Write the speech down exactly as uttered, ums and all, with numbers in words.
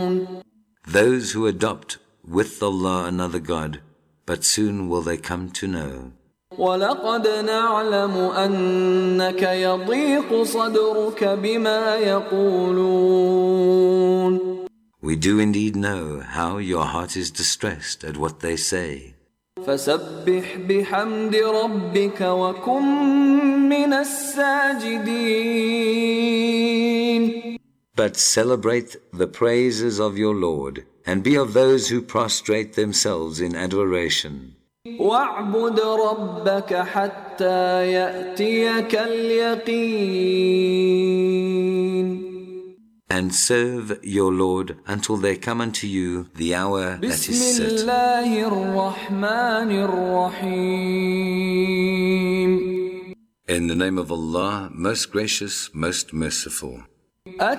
Those who adopt with Allah another God, but soon will they come to know. وَلَقَدْ نَعْلَمُ أَنَّكَ يَضِيقُ صَدْرُكَ بِمَا يَقُولُونَ. We do indeed know how your heart is distressed at what they say. فَسَبِّحْ بِحَمْدِ رَبِّكَ وَكُن مِّنَ السَّاجِدِينَ. But celebrate the praises of your Lord, and be of those who prostrate themselves in adoration. وَاعْبُدْ رَبَّكَ حَتَّى يَأْتِيَكَ الْيَقِينُ. And serve your Lord until there come unto you the hour that is set. بسم الله الرحمن الرحيم. In the name of Allah, most gracious, most merciful.